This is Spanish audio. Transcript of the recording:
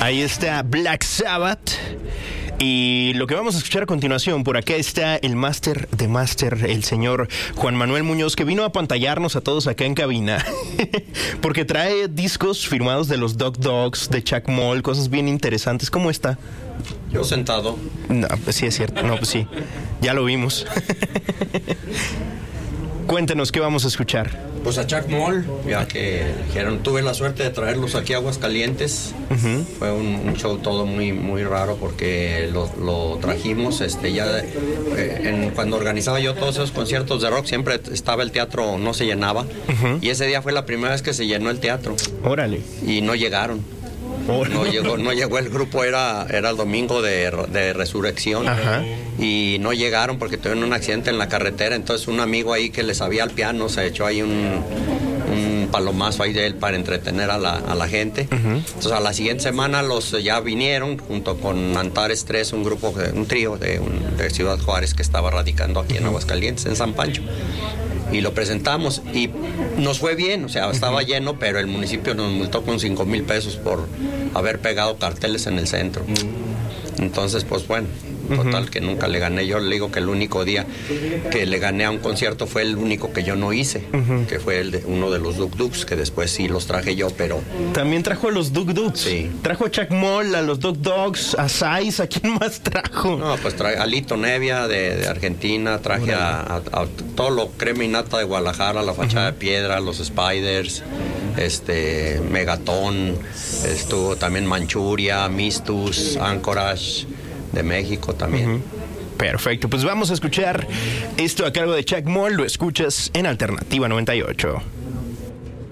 Ahí está Black Sabbath. Y lo que vamos a escuchar a continuación, por acá está el máster de máster, el señor Juan Manuel Muñoz, que vino a apantallarnos a todos acá en cabina, porque trae discos firmados de los Dog Dogs, de Chuck Moll, cosas bien interesantes. ¿Cómo está? Yo sentado. No, pues sí es cierto, no, pues sí, ya lo vimos. Cuéntenos, ¿qué vamos a escuchar? Pues a Chuck Moll, ya que dijeron, tuve la suerte de traerlos aquí a Aguascalientes. Fue un show todo muy raro porque lo trajimos, cuando organizaba yo todos esos conciertos de rock, siempre estaba el teatro, no se llenaba, y ese día fue la primera vez que se llenó el teatro. Órale. Y no llegaron. No llegó el grupo, era el domingo de Resurrección. Ajá. Y no llegaron porque tuvieron un accidente en la carretera. Entonces un amigo ahí que le sabía al piano se echó ahí un palomazo ahí de él para entretener a la gente. Entonces a la siguiente semana ya vinieron junto con Antares 3, un trío de Ciudad Juárez que estaba radicando aquí en Aguascalientes, en San Pancho. Y lo presentamos y nos fue bien, o sea, estaba lleno, pero el municipio nos multó con 5,000 pesos por haber pegado carteles en el centro. Entonces, pues bueno, total que nunca le gané. Yo le digo que el único día que le gané a un concierto fue el único que yo no hice, que fue uno de los Duk Duks, que después sí los traje yo, pero... También trajo a los Duk Duks. Sí. Trajo a Chuck Moll, a los Dog Dogs, a Sais, ¿a quién más trajo? No, pues traje a Lito Nevia de Argentina, traje a todo lo crema y nata de Guadalajara, la Fachada de Piedra, los Spiders, Megatón, estuvo también Manchuria, Mistus, Anchorage de México también. Perfecto, pues vamos a escuchar esto a cargo de Chuck Moll. Lo escuchas en Alternativa 98.